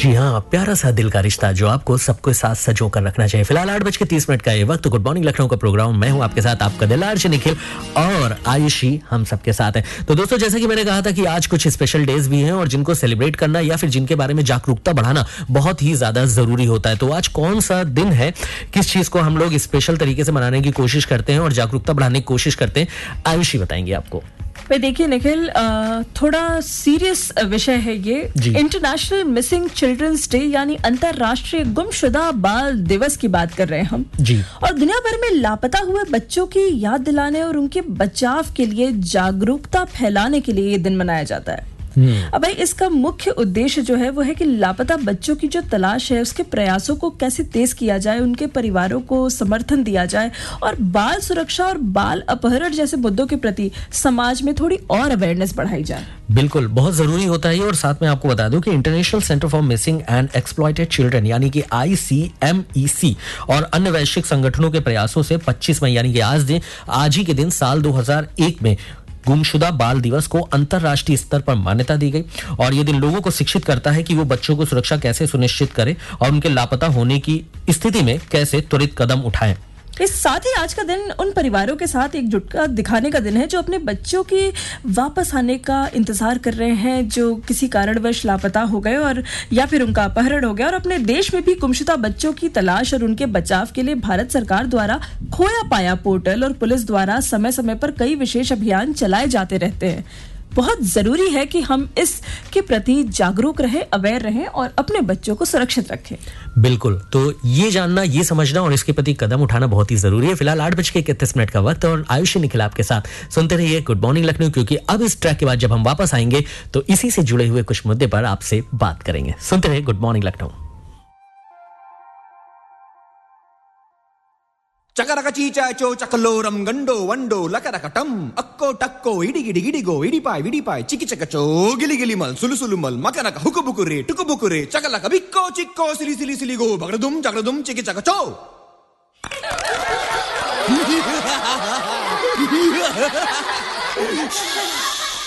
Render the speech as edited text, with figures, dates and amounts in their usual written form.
जी हाँ, प्यारा सा दिल का रिश्ता जो आपको सबको साथ सजो कर रखना चाहिए। फिलहाल 8:30 का ये वक्त, गुड मॉर्निंग लखनऊ का प्रोग्राम, मैं हूँ आपके साथ आपका दिलार से निखिल और आयुषी हम सबके साथ हैं। तो दोस्तों, जैसा कि मैंने कहा था कि आज कुछ स्पेशल डेज भी हैं और जिनको सेलिब्रेट करना या फिर जिनके बारे में जागरूकता बढ़ाना बहुत ही ज्यादा जरूरी होता है। तो आज कौन सा दिन है, किस चीज को हम लोग स्पेशल तरीके से मनाने की कोशिश करते हैं और जागरूकता बढ़ाने की कोशिश करते हैं, आयुषी बताएंगे आपको। देखिए निखिल, थोड़ा सीरियस विषय है ये। इंटरनेशनल मिसिंग चिल्ड्रंस डे यानी अंतरराष्ट्रीय गुमशुदा बाल दिवस की बात कर रहे हैं हम जी। और दुनिया भर में लापता हुए बच्चों की याद दिलाने और उनके बचाव के लिए जागरूकता फैलाने के लिए ये दिन मनाया जाता है। अब भाई, इसका मुख्य उद्देश्य जो है वो है कि लापता बच्चों की जो तलाश है उसके प्रयासों को कैसे तेज किया जाए, उनके परिवारों को समर्थन दिया जाए और बाल सुरक्षा और बाल अपहरण जैसे मुद्दों के प्रति समाज में थोड़ी और अवेयरनेस बढ़ाई जाए। बिल्कुल, बहुत जरूरी होता है। और साथ में आपको बता दूं कि international centre for missing and exploited children यानी कि ICMEC और अन्य वैश्विक संगठनों के प्रयासों से 25 मई यानी कि आज ही के दिन साल 2001 में गुमशुदा बाल दिवस को अंतरराष्ट्रीय स्तर पर मान्यता दी गई। और ये दिन लोगों को शिक्षित करता है कि वो बच्चों को सुरक्षा कैसे सुनिश्चित करें और उनके लापता होने की स्थिति में कैसे त्वरित कदम उठाएं। इस साथ ही आज का दिन उन परिवारों के साथ एकजुटता दिखाने का दिन है जो अपने बच्चों की वापस आने का इंतजार कर रहे हैं, जो किसी कारणवश लापता हो गए और या फिर उनका अपहरण हो गया। और अपने देश में भी गुमशुदा बच्चों की तलाश और उनके बचाव के लिए भारत सरकार द्वारा खोया पाया पोर्टल और पुलिस द्वारा समय समय पर कई विशेष अभियान चलाए जाते रहते हैं। बहुत जरूरी है कि हम इसके प्रति जागरूक रहें, अवेयर रहें और अपने बच्चों को सुरक्षित रखें। बिल्कुल, तो ये जानना, ये समझना और इसके प्रति कदम उठाना बहुत ही जरूरी है। फिलहाल 8:31 का वक्त और आयुषी निखिल आपके साथ सुनते रहिए गुड मॉर्निंग लखनऊ, क्योंकि अब इस ट्रैक के बाद जब हम वापस आएंगे तो इसी से जुड़े हुए कुछ मुद्दे पर आपसे बात करेंगे। सुनते रहिए गुड मॉर्निंग लखनऊ। चकरक चीचाचो चकलोरम गंडो वंडो लकरकटम अक्को टक्को इडिगिडि गिडिगो इडिपाय विडिपाय चिकिचकचो गिलिगिलि मल सुलुसुलु मल मकनक हुकुबुकुरे टुकुबुकुरे चकलक बिक्को चिक्को सिलि सिलि सिलिगो बगड़दुम चकड़दुम चिकिचकचो।